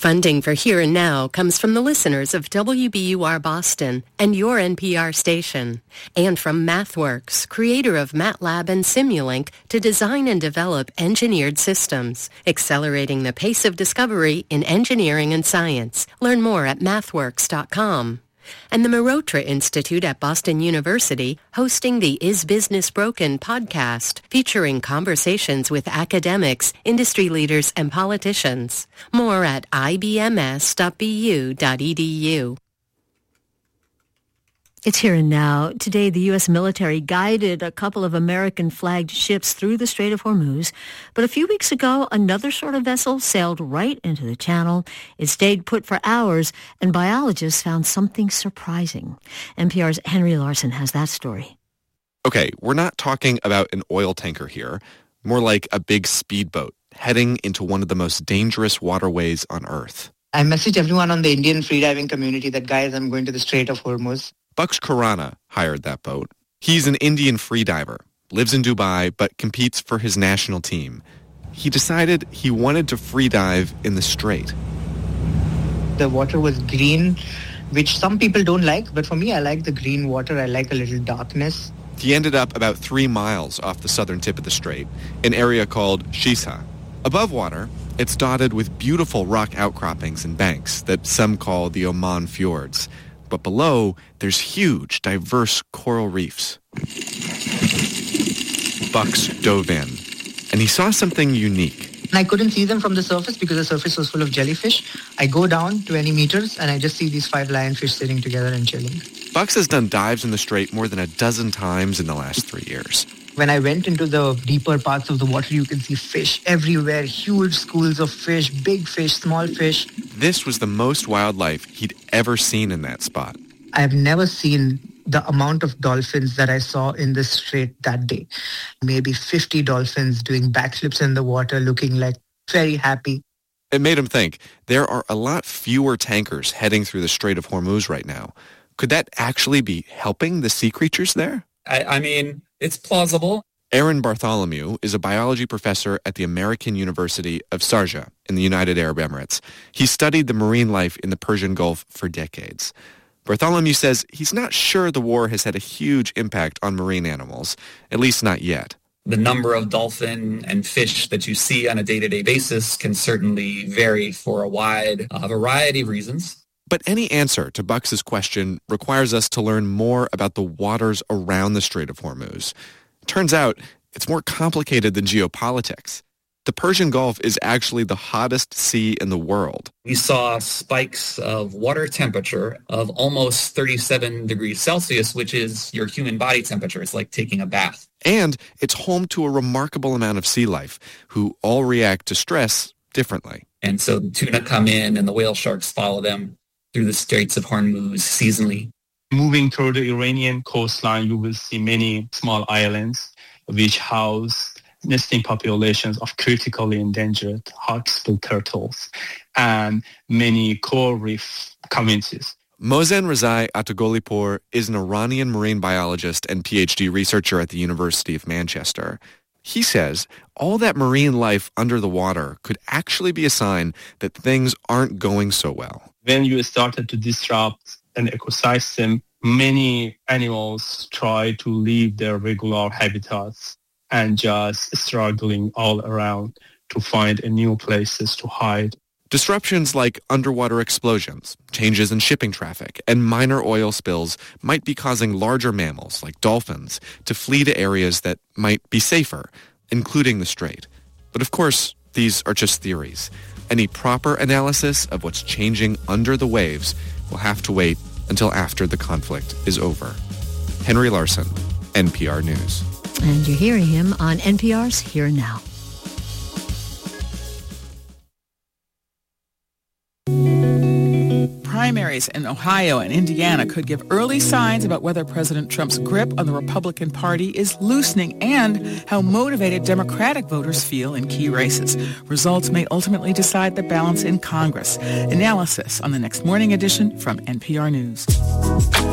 Funding for Here and Now comes from the listeners of WBUR Boston and your NPR station, and from MathWorks, creator of MATLAB and Simulink, to design and develop engineered systems, accelerating the pace of discovery in engineering and science. Learn more at mathworks.com. And the Mehrotra Institute at Boston University, hosting the Is Business Broken podcast, featuring conversations with academics, industry leaders, and politicians. More at ibms.bu.edu. It's Here and Now. Today, the U.S. military guided a couple of American-flagged ships through the Strait of Hormuz. But a few weeks ago, another sort of vessel sailed right into the channel. It stayed put for hours, and biologists found something surprising. NPR's Henry Larson has that story. Okay, we're not talking about an oil tanker here. More like a big speedboat heading into one of the most dangerous waterways on Earth. I messaged everyone on the Indian freediving community that, guys, I'm going to the Strait of Hormuz. Bucks Khurana hired that boat. He's an Indian freediver, lives in Dubai, but competes for his national team. He decided he wanted to freedive in the strait. The water was green, which some people don't like, but for me, I like the green water. I like a little darkness. He ended up about 3 miles off the southern tip of the strait, an area called Shisa. Above water, it's dotted with beautiful rock outcroppings and banks that some call the Oman Fjords. But below, there's huge, diverse coral reefs. Bucks dove in, and he saw something unique. I couldn't see them from the surface because the surface was full of jellyfish. I go down 20 meters, and I just see these 5 lionfish sitting together and chilling. Bucks has done dives in the strait more than a dozen times in the last 3 years. When I went into the deeper parts of the water, you can see fish everywhere, huge schools of fish, big fish, small fish. This was the most wildlife he'd ever seen in that spot. I've never seen the amount of dolphins that I saw in the strait that day. Maybe 50 dolphins doing backflips in the water, looking like very happy. It made him think, there are a lot fewer tankers heading through the Strait of Hormuz right now. Could that actually be helping the sea creatures there? I mean, it's plausible. Aaron Bartholomew is a biology professor at the American University of Sharjah in the United Arab Emirates. He studied the marine life in the Persian Gulf for decades. Bartholomew says he's not sure the war has had a huge impact on marine animals, at least not yet. The number of dolphin and fish that you see on a day-to-day basis can certainly vary for a wide variety of reasons. But any answer to Bucks's question requires us to learn more about the waters around the Strait of Hormuz. Turns out it's more complicated than geopolitics. The Persian Gulf is actually the hottest sea in the world. We saw spikes of water temperature of almost 37 degrees Celsius, which is your human body temperature. It's like taking a bath. And it's home to a remarkable amount of sea life, who all react to stress differently. And so the tuna come in and the whale sharks follow them through the Straits of Hormuz seasonally. Moving toward the Iranian coastline, you will see many small islands which house nesting populations of critically endangered hawksbill turtles and many coral reef communities. Mohsen Rezai Atagolipour is an Iranian marine biologist and PhD researcher at the University of Manchester. He says all that marine life under the water could actually be a sign that things aren't going so well. When you started to disrupt an ecosystem, many animals try to leave their regular habitats and just struggling all around to find new places to hide. Disruptions like underwater explosions, changes in shipping traffic, and minor oil spills might be causing larger mammals, like dolphins, to flee to areas that might be safer, including the strait. But of course, these are just theories. Any proper analysis of what's changing under the waves will have to wait until after the conflict is over. Henry Larson, NPR News. And you're hearing him on NPR's Here and Now. Primaries in Ohio and Indiana could give early signs about whether President Trump's grip on the Republican Party is loosening and how motivated Democratic voters feel in key races. Results may ultimately decide the balance in Congress. Analysis on the next morning edition from NPR News.